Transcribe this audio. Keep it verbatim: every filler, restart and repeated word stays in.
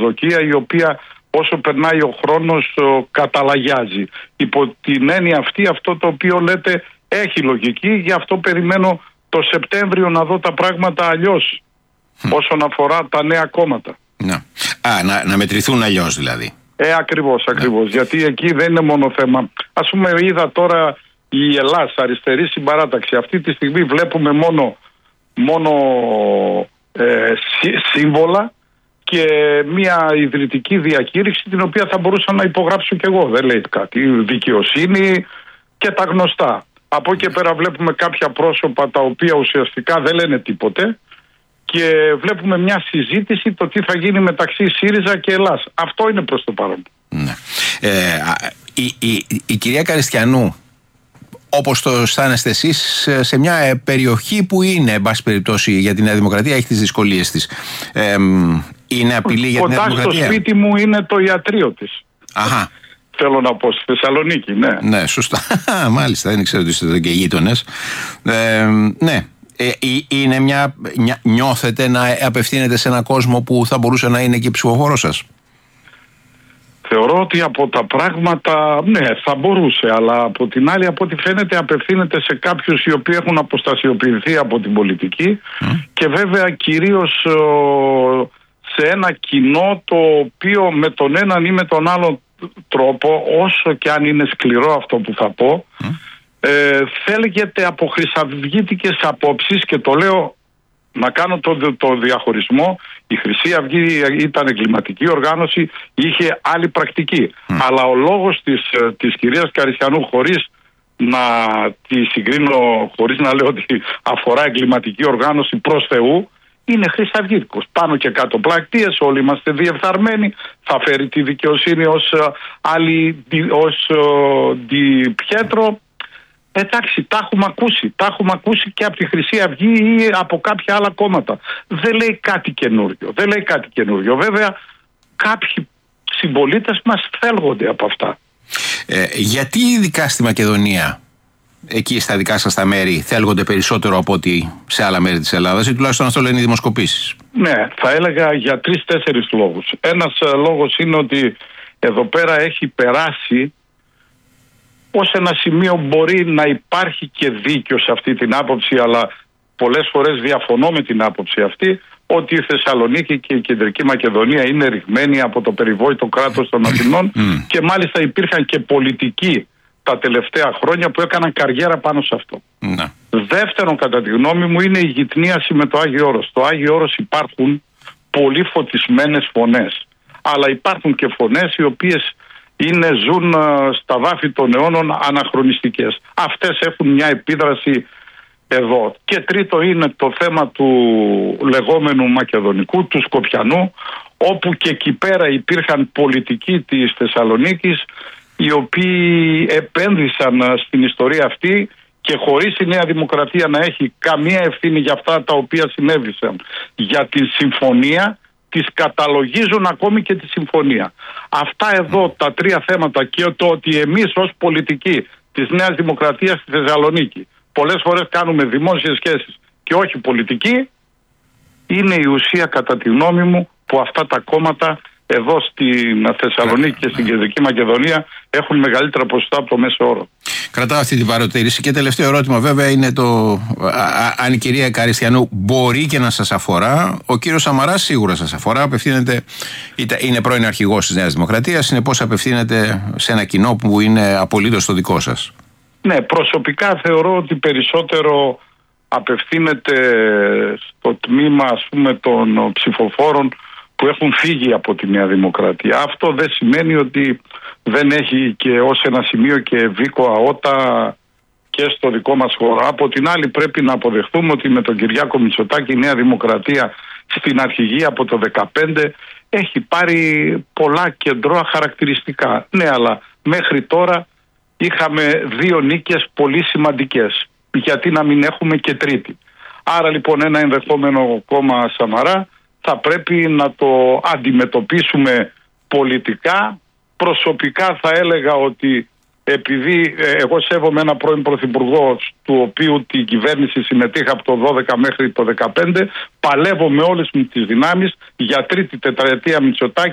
προσδοκία η οποία όσο περνάει ο χρόνος καταλαγιάζει. Υπό την έννοια αυτή, αυτό το οποίο λέτε έχει λογική, γι' αυτό περιμένω το Σεπτέμβριο να δω τα πράγματα αλλιώς mm. όσον αφορά τα νέα κόμματα. Να, Α, να, να μετρηθούν αλλιώς δηλαδή. Ε, ακριβώς, ακριβώς. Γιατί εκεί δεν είναι μόνο θέμα. Ας πούμε, είδα τώρα η Ελλάς, αριστερή συμπαράταξη. Αυτή τη στιγμή βλέπουμε μόνο, μόνο ε, σύμβολα και μια ιδρυτική διακήρυξη την οποία θα μπορούσα να υπογράψω κι εγώ. Δεν λέει κάτι. Δικαιοσύνη και τα γνωστά. Από εκεί πέρα βλέπουμε κάποια πρόσωπα τα οποία ουσιαστικά δεν λένε τίποτε και βλέπουμε μια συζήτηση το τι θα γίνει μεταξύ ΣΥΡΙΖΑ και Ελλάς. Αυτό είναι προς το παρόν. Ναι. Ε, η, η, η κυρία Καριστιανού, όπως το αισθάνεστε εσείς, σε μια περιοχή που είναι, εν πάση περιπτώσει, για τη Νέα Δημοκρατία, έχει τις δυσκολίες της. Ε, είναι απειλή για τη Νέα Δημοκρατία? Κοντά στο σπίτι μου είναι το ιατρείο της. Αχα. Θέλω να πω, στη Θεσσαλονίκη, ναι. Ναι, σωστά. Μάλιστα, δεν ξέρω ότι είστε εδώ και γείτονες. Ε, ναι. Ε, είναι μια, νιώθετε να απευθύνετε σε έναν κόσμο που θα μπορούσε να είναι και ψηφοφόρος σας? Θεωρώ ότι από τα πράγματα, ναι, θα μπορούσε, αλλά από την άλλη, από ό,τι φαίνεται, απευθύνεται σε κάποιους οι οποίοι έχουν αποστασιοποιηθεί από την πολιτική mm. και βέβαια κυρίως ο, σε ένα κοινό το οποίο με τον έναν ή με τον άλλο τρόπο, όσο και αν είναι σκληρό αυτό που θα πω, mm. ε, θέλγεται από χρυσαυγίτικες απόψεις, και το λέω να κάνω το, το διαχωρισμό. Η Χρυσή Αυγή ήταν εγκληματική οργάνωση, είχε άλλη πρακτική. Mm. Αλλά ο λόγος της, της κυρίας Καριστιανού, χωρίς να τη συγκρίνω, χωρίς να λέω ότι αφορά εγκληματική οργάνωση προς Θεού, είναι χρυσαυγίτικος. Πάνω και κάτω πλακτείες, όλοι είμαστε διεφθαρμένοι, θα φέρει τη δικαιοσύνη ως άλλη, ως Ντι Πιέτρο. Εντάξει, τα έχουμε ακούσει. Τα έχουμε ακούσει και από τη Χρυσή Αυγή ή από κάποια άλλα κόμματα. Δεν λέει κάτι καινούριο. Δεν λέει κάτι καινούριο. Βέβαια, κάποιοι συμπολίτες μας θέλγονται από αυτά. Ε, γιατί ειδικά στη Μακεδονία, εκεί στα δικά σας τα μέρη, θέλγονται περισσότερο από ότι σε άλλα μέρη της Ελλάδας, ή τουλάχιστον αυτό λένε οι δημοσκοπήσεις? Ναι, θα έλεγα για τρεις-τέσσερις λόγους. Ένας λόγος είναι ότι εδώ πέρα έχει περάσει ως ένα σημείο, μπορεί να υπάρχει και δίκιο σε αυτή την άποψη, αλλά πολλές φορές διαφωνώ με την άποψη αυτή, ότι η Θεσσαλονίκη και η Κεντρική Μακεδονία είναι ρηγμένη από το περιβόητο κράτος των Αθηνών και μάλιστα υπήρχαν και πολιτικοί τα τελευταία χρόνια που έκαναν καριέρα πάνω σε αυτό. Να. Δεύτερον, κατά τη γνώμη μου, είναι η γυτνίαση με το Άγιο Όρος. Στο Άγιο Όρος υπάρχουν πολύ φωτισμένες φωνές, αλλά υπάρχουν και φωνές οι οποίες είναι, ζουν στα βάφη των αιώνων, αναχρονιστικές. Αυτές έχουν μια επίδραση εδώ. Και τρίτο είναι το θέμα του λεγόμενου Μακεδονικού, του Σκοπιανού, όπου και εκεί πέρα υπήρχαν πολιτικοί της Θεσσαλονίκης οι οποίοι επένδυσαν στην ιστορία αυτή και χωρίς η Νέα Δημοκρατία να έχει καμία ευθύνη για αυτά τα οποία συνέβησαν για τη συμφωνία, τις καταλογίζουν ακόμη και τη συμφωνία. Αυτά εδώ τα τρία θέματα, και το ότι εμείς ως πολιτικοί της Νέας Δημοκρατίας στη Θεσσαλονίκη πολλές φορές κάνουμε δημόσιες σχέσεις και όχι πολιτική, είναι η ουσία, κατά τη γνώμη μου, που αυτά τα κόμματα εδώ στην Θεσσαλονίκη και στην Κεντρική Μακεδονία έχουν μεγαλύτερα ποσοστά από το μέσο όρο. Κρατάω αυτή την παρατήρηση. Και τελευταίο ερώτημα βέβαια είναι το α, αν η κυρία Καριστιανού μπορεί και να σας αφορά. Ο κύριος Σαμαράς σίγουρα σας αφορά. Απευθύνεται, είναι πρώην αρχηγός της Νέας Δημοκρατίας, συνεπώς απευθύνεται σε ένα κοινό που είναι απολύτως το δικό σας. Ναι, προσωπικά θεωρώ ότι περισσότερο απευθύνεται στο τμήμα, ας πούμε, των ψηφοφόρων που έχουν φύγει από τη Νέα Δημοκρατία. Αυτό δεν σημαίνει ότι δεν έχει και ως ένα σημείο και βίκο αότα και στο δικό μας χώρο. Από την άλλη πρέπει να αποδεχτούμε ότι με τον Κυριάκο Μητσοτάκη η Νέα Δημοκρατία στην αρχηγία από το δεκαπέντε έχει πάρει πολλά κεντρώα χαρακτηριστικά. Ναι, αλλά μέχρι τώρα είχαμε δύο νίκες πολύ σημαντικές. Γιατί να μην έχουμε και τρίτη? Άρα λοιπόν ένα ενδεχόμενο κόμμα Σαμαρά θα πρέπει να το αντιμετωπίσουμε πολιτικά. Προσωπικά θα έλεγα ότι επειδή εγώ σέβομαι ένα πρώην πρωθυπουργό του οποίου την κυβέρνηση συμμετείχα από το δώδεκα μέχρι το δεκαπέντε, παλεύω με όλες μου τις δυνάμεις για τρίτη τετραετία Μητσοτάκη